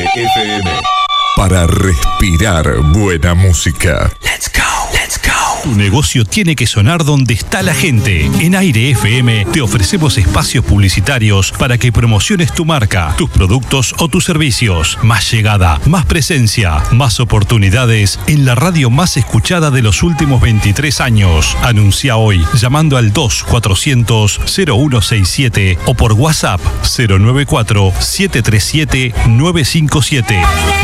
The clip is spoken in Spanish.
FM. Para respirar buena música. Let's go, let's go. Tu negocio tiene que sonar donde está la gente. En Aire FM te ofrecemos espacios publicitarios para que promociones tu marca, tus productos o tus servicios. Más llegada, más presencia, más oportunidades en la radio más escuchada de los últimos 23 años. Anuncia hoy llamando al 2400-0167 o por WhatsApp 094-737-957.